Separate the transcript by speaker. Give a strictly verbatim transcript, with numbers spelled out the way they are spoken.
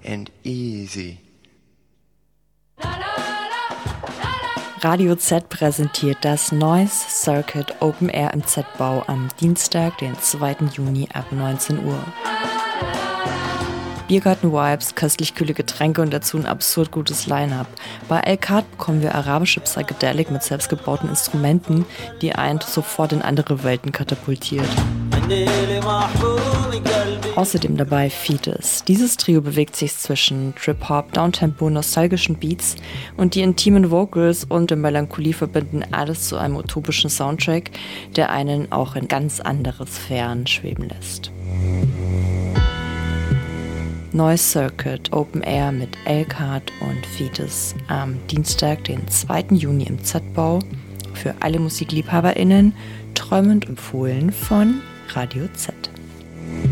Speaker 1: and easy.
Speaker 2: Radio Z präsentiert das Noise Circuit Open Air im Z-Bau am Dienstag, den zweiten Juni ab neunzehn Uhr. Biergarten-Vibes, köstlich kühle Getränke und dazu ein absurd gutes Line-Up. Bei El-Khat bekommen wir arabische Psychedelic mit selbstgebauten Instrumenten, die einen sofort in andere Welten katapultiert. Außerdem dabei Fetus. Dieses Trio bewegt sich zwischen Trip-Hop, Downtempo, nostalgischen Beats und die intimen Vocals und in Melancholie verbinden alles zu einem utopischen Soundtrack, der einen auch in ganz andere Sphären schweben lässt. Noise Circuit Open Air mit El-Khat und Fetus am Dienstag, den zweiten Juni im Z-Bau. Für alle MusikliebhaberInnen träumend empfohlen von Radio Z.